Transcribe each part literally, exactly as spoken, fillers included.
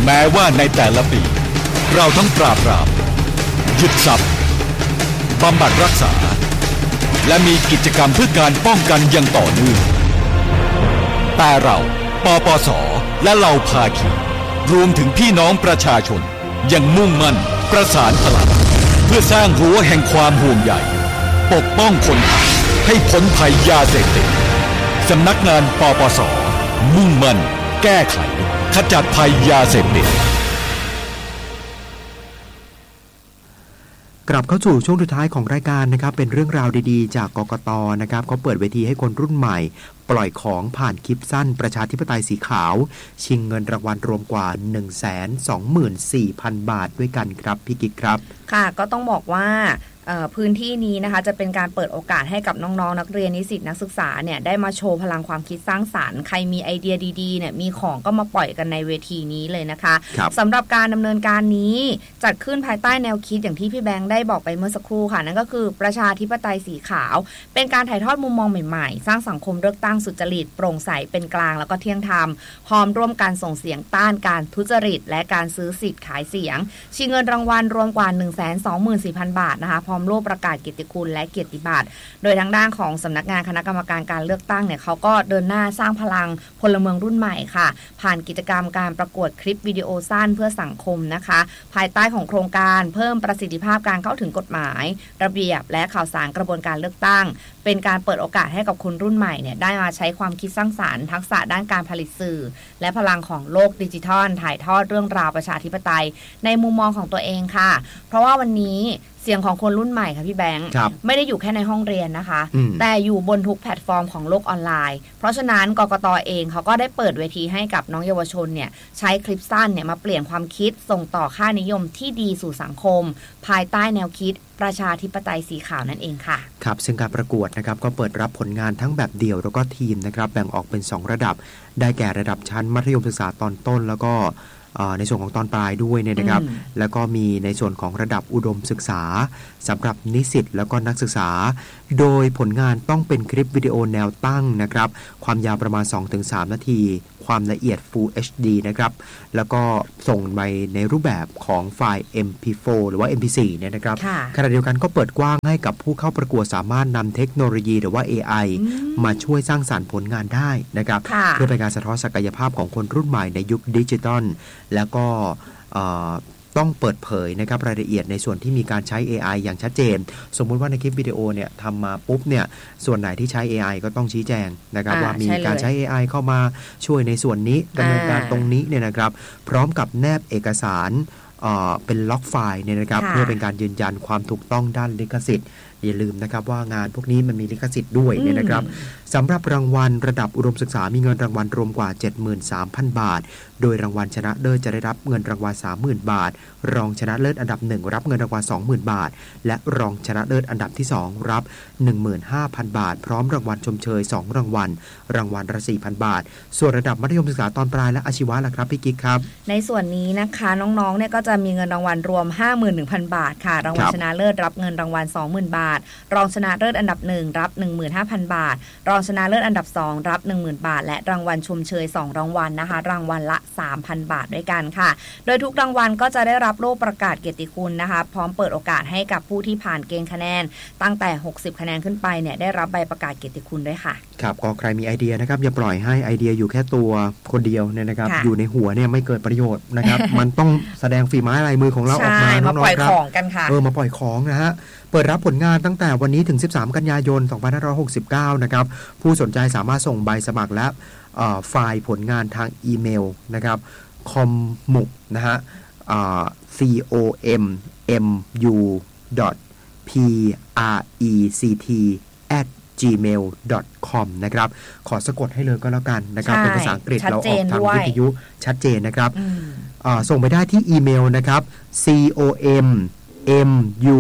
แม้ว่าในแต่ละปีเราทั้งปราบปรามยึดทรัพย์บำบัดรักษาและมีกิจกรรมเพื่อการป้องกันอย่างต่อเนื่องแต่เราปปส.และเหล่าภาคีรวมถึงพี่น้องประชาชนยังมุ่งมั่นประสานพลังเพื่อสร้างรั้วแห่งความห่วงใยปกป้องคนไทยให้พ้นภัยยาเสพติดสำนักงานปปส.มุ่งมั่นแก้ไขขจัดภัยยาเสพติดกลับเข้าสู่ช่วงสุดท้ายของรายการนะครับเป็นเรื่องราวดีๆจากกกต.นะครับเขาเปิดเวทีให้คนรุ่นใหม่ปล่อยของผ่านคลิปสั้นประชาธิปไตยสีขาวชิงเงินรางวัลรวมกว่า หนึ่งแสนสองหมื่นสี่พัน บาทด้วยกันครับพี่กิ๊กครับค่ะก็ต้องบอกว่าพื้นที่นี้นะคะจะเป็นการเปิดโอกาสให้กับน้องๆ น, นักเรียนนิสิตนักศึกษาเนี่ยได้มาโชว์พลังความคิดสร้างสรรค์ใครมีไอเดียดีๆเนี่ยมีของก็มาปล่อยกันในเวทีนี้เลยนะคะสำหรับการดำเนินการนี้จัดขึ้นภายใต้แนวคิดอย่างที่พี่แบงค์ได้บอกไปเมื่อสักครู่ค่ะนั่นก็คือประชาธิปไตยสีขาวเป็นการถ่ายทอดมุมมองใหม่ๆสร้างสังคมเลือกตั้งสุจริตโปร่งใสเป็นกลางแล้วก็เที่ยงธรรมพร้อมร่วมกันส่งเสียงต้านการทุจริตและการซื้อสิทธิ์ขายเสียงชิงเงินรางวัลรวมกว่า หนึ่งแสนสองหมื่นสี่พัน บาทนะคะพร้อมรูปประกาศเกียรติคุณและเกียรติบัตรโดยทางด้านของสำนักงานคณะกรรมการการเลือกตั้งเนี่ยเขาก็เดินหน้าสร้างพลังพลเมืองรุ่นใหม่ค่ะผ่านกิจกรรมการประกวดคลิปวิดีโอสั้นเพื่อสังคมนะคะภายใต้ของโครงการเพิ่มประสิทธิภาพการเข้าถึงกฎหมายระเบียบและข่าวสารกระบวนการเลือกตั้งเป็นการเปิดโอกาสให้กับคนรุ่นใหม่เนี่ยได้มาใช้ความคิดสร้างสรรค์ทักษะด้านการผลิตสื่อและพลังของโลกดิจิทัลถ่ายทอดเรื่องราวประชาธิปไตยในมุมมองของตัวเองค่ะเพราะว่าวันนี้เสียงของคนรุ่นใหม่ค่ะพี่แบงค์ไม่ได้อยู่แค่ในห้องเรียนนะคะแต่อยู่บนทุกแพลตฟอร์มของโลกออนไลน์เพราะฉะนั้นกกต.เองเขาก็ได้เปิดเวทีให้กับน้องเยาวชนเนี่ยใช้คลิปสั้นเนี่ยมาเปลี่ยนความคิดส่งต่อค่านิยมที่ดีสู่สังคมภายใต้แนวคิดประชาธิปไตยสีขาวนั่นเองค่ะครับซึ่งการประกวดนะครับก็เปิดรับผลงานทั้งแบบเดี่ยวแล้วก็ทีมนะครับแบ่งออกเป็นสองระดับได้แก่ระดับชั้นมัธยมศึกษาตอนต้นแล้วก็ในส่วนของตอนปลายด้วยเนี่ยนะครับแล้วก็มีในส่วนของระดับอุดมศึกษาสำหรับนิสิตแล้วก็นักศึกษาโดยผลงานต้องเป็นคลิปวิดีโอแนวตั้งนะครับความยาวประมาณ สองถึงสาม นาทีความละเอียด Full เอช ดี นะครับแล้วก็ส่งไปในรูปแบบของไฟล์ เอ็ม พี โฟร์ หรือว่า เอ็ม พี โฟร์ เนี่ยนะครับขณะเดียวกันก็เปิดกว้างให้กับผู้เข้าประกวดสามารถนำเทคโนโลยีหรือว่า เอ ไอ มาช่วยสร้างสรรค์ผลงานได้นะครับเพื่อเป็นการสะท้อนศักยภาพของคนรุ่นใหม่ในยุคดิจิทัลแล้วก็ต้องเปิดเผยนะครับรายละเอียดในส่วนที่มีการใช้ เอ ไอ อย่างชัดเจนสมมุติว่าในคลิปวิดีโอเนี่ยทำมาปุ๊บเนี่ยส่วนไหนที่ใช้ เอ ไอ ก็ต้องชี้แจงนะครับว่ามีการใช้ เอ ไอ เข้ามาช่วยในส่วนนี้ดำเนินการตรงนี้เนี่ยนะครับพร้อมกับแนบเอกสารเอ่อเป็นล็อกไฟล์เนี่ยนะครับเพื่อเป็นการยืนยันความถูกต้องด้านลิขสิทธิ์อย่าลืมนะครับว่างานพวกนี้มันมีลิขสิทธิ์ด้วยเนี่ยนะครับสำหรับรางวัลระดับอุดมศึกษามีเงินรางวัลรวมกว่า เจ็ดหมื่นสามพัน บาทโดยรางวัลชนะเลิศจะได้รับเงินรางวัล สามหมื่น บาทรองชนะเลิศอันดับหนึ่งรับเงินรางวัล สองหมื่น บาทและรองชนะเลิศอันดับที่สองรับ หนึ่งหมื่นห้าพัน บาทพร้อมรางวัลชมเชยสองรางวัลรางวัลละ สี่พัน บาทส่วนระดับมัธยมศึกษาตอนปลายและอาชีวะล่ะครับพี่กิ๊กครับในส่วนนี้นะคะน้องๆเนี่ยก็จะมีเงินรางวัลรวม ห้าหมื่นหนึ่งพัน บาทค่ะรางวัลชนะเลิศรับเงินรางวัล สองหมื่น บาทรองชนะเลิศอันดับหนึ่งรับ หนึ่งหมื่นห้าพัน บาทรองชนะเลิศอันดับสองรับ หนึ่งหมื่น บาทและรางวัลชมเชยสองรางวัลนะคะรางวัลละ สามพัน บาทด้วยกันค่ะโดยทุกรางวัลก็จะได้รับรูปประกาศเกียรติคุณนะคะพร้อมเปิดโอกาสให้กับผู้ที่ผ่านเกณฑ์คะแนนตั้งแต่หกสิบคะแนนขึ้นไปเนี่ยได้รับใบประกาศเกียรติคุณด้วยค่ะครับก็ใครมีไอเดียนะครับอย่าปล่อยให้ไอเดียอยู่แค่ตัวคนเดียวเนี่ยนะครับอยู่ในหัวเนี่ยไม่เกิดประโยชน์นะครับ มันต้องแสดงฝีไม้ลายมือของเราออกมาน้องๆครับมาปล่อยของกันค่ะเออมาปล่อยของนะฮะเปิดรับผลงานตั้งแต่วันนี้ถึงสิบสามกันยายนสองพันห้าร้อยหกสิบเก้านะครับผู้สนใจสามารถส่งใบสมัครและไฟล์ผลงานทางอีเมลนะครับ คอมมุก นะฮะ c o m m u p r e c t at gmail dot com นะครับขอสะกดให้เลยก็แล้วกันนะครับเป็นภาษาอังกฤษเราออกทางวิทยุชัดเจนนะครับส่งไปได้ที่อีเมลนะครับ c o m m u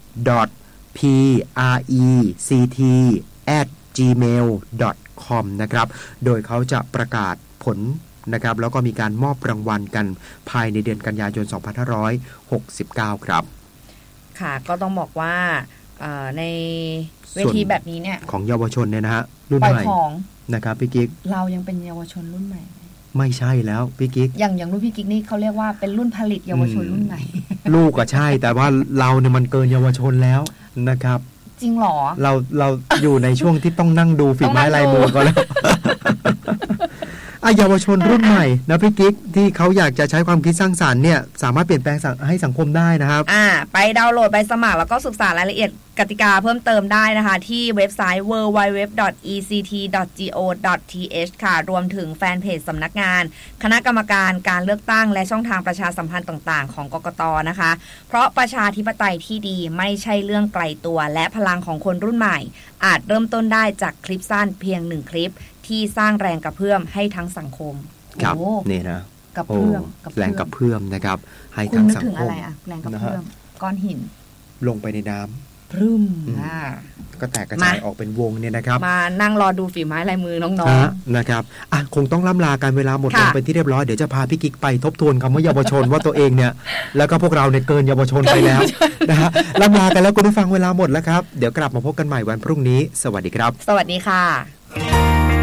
p r e c t at gmail dot com นะครับโดยเขาจะประกาศผลนะครับแล้วก็มีการมอบรางวัลกันภายในเดือนกันยายนสองพันห้าร้อยหกสิบเก้าครับค่ะก็ต้องบอกว่าในเวทีแบบนี้เนี่ยของเยาวชนเนี่ยนะฮะรุ่นใหม่นะครับพี่กิ๊กเรายังเป็นเยาวชนรุ่นใหม่ไม่ใช่แล้วพี่กิ๊กอย่างอย่างรุ่นพี่กิ๊กนี่เขาเรียกว่าเป็นรุ่นผลิตเยาวชนรุ่นใหม่ลูกก็ใช่แต่ว่าเราเนี่ยมันเกินเยาวชนแล้วนะครับจริงหรอเราเราอยู่ในช่วงที่ต้องนั่งดูฝีไม้ลายมือก็แล้วอ่ะเยาวชนรุ่นใหม่นะพี่กิ๊กที่เขาอยากจะใช้ความคิดสร้างสรรค์เนี่ยสามารถเปลี่ยนแปลงให้สังคมได้นะครับอ่าไปดาวน์โหลดใบสมัครแล้วก็ศึกษารายละเอียดกติกาเพิ่มเติมได้นะคะที่เว็บไซต์ ดับเบิลยู ดับเบิลยู ดับเบิลยู ดอท อี ซี ที ดอท จี โอ ดอท ที เอช ค่ะรวมถึงแฟนเพจสำนักงานคณะกรรมการการเลือกตั้งและช่องทางประชาสัมพันธ์ต่างๆของกกต.นะคะเพราะประชาธิปไตยที่ดีไม่ใช่เรื่องไกลตัวและพลังของคนรุ่นใหม่อาจเริ่มต้นได้จากคลิปสั้นเพียงหนึ่งคลิปที่สร้างแรงกระเพื่อมให้ทั้งสังคมครับนี่นะกับเพื่อมแรงกับเพื่อมนะครับให้ทั้งสังคมคุณนึกถึงอะไรอะแรงกับเพื่อมก้อนหินลงไปในน้ำพรึมก็แตกกระจายออกเป็นวงเนี่ยนะครับมานั่งรอดูฝีไม้ลายมือน้องๆนะครับอ่ะคงต้องล่ำลากันเวลาหมดลงเป็นที่เรียบร้อยเดี๋ยวจะพาพี่กิ๊กไปทบทวนคำว่าเยาวชนว่าตัวเองเนี่ยแล้วก็พวกเราเนี่ยเกินเยาวชนไปแล้วนะฮะล่ำลากันแล้วคุณผู้ฟังเวลาหมดแล้วครับเดี๋ยวกลับมาพบกันใหม่วันพรุ่งนี้สวัสดีครับสวัสดีค่ะ